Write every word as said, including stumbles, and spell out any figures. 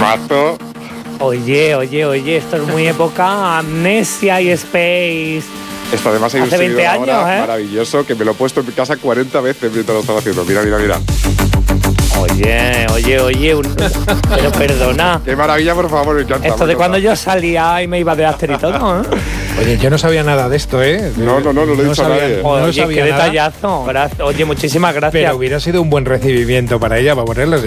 temazo. Oye, oye, oye, esto es muy época Amnesia y Space. Esto además hay un Hace veinte seguidor años, ahora ¿eh? maravilloso que me lo he puesto en mi casa cuarenta veces mientras lo estaba haciendo. Mira, mira, mira. Oye, oye, oye, un- pero perdona. Qué maravilla, por favor, me encanta. Esto me de cuando encanta. yo salía y me iba de after y todo, ¿eh? Oye, yo no sabía nada de esto, ¿eh? No, no, no, no lo he dicho a sabía, nadie. no Oye, sabía qué nada, detallazo. Gracias. Oye, muchísimas gracias. pero hubiera sido un buen recibimiento para ella, para ponerlas.